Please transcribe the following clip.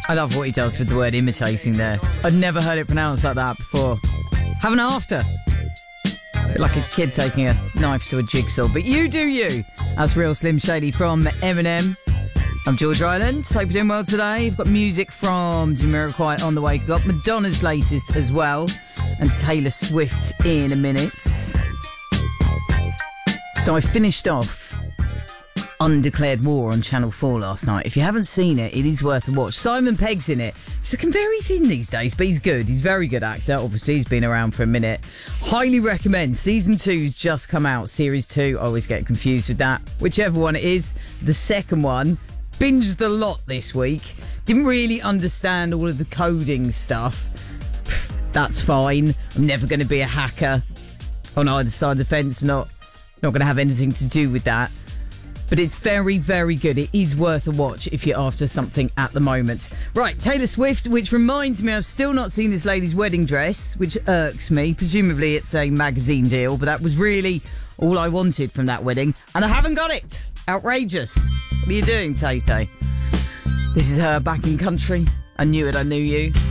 I love what he does with the word imitating there. I'd never heard it pronounced like that before. Have an after. Bit like a kid taking a knife to a jigsaw. But you do you. That's Real Slim Shady from Eminem. I'm George Ryland. Hope you're doing well today. You've got music from Jamiroquai on the way. You've got Madonna's latest as well. And Taylor Swift in a minute. So I finished off Undeclared War on Channel 4 last night. If you haven't seen it, it is worth a watch. Simon Pegg's in it. He's looking very thin these days, but he's good. He's a very good actor. Obviously, he's been around for a minute. Highly recommend. Season 2's just come out. Series 2, I always get confused with that. Whichever one it is. The second one, binged the lot this week. Didn't really understand all of the coding stuff. That's fine. I'm never going to be a hacker on either side of the fence. Not going to have anything to do with that. But it's very, very good. It is worth a watch if you're after something at the moment. Right, Taylor Swift, which reminds me I've still not seen this lady's wedding dress, which irks me. Presumably it's a magazine deal, but that was really all I wanted from that wedding. And I haven't got it. Outrageous. What are you doing, Tay-Tay? This is her back in country. I knew it, I knew you.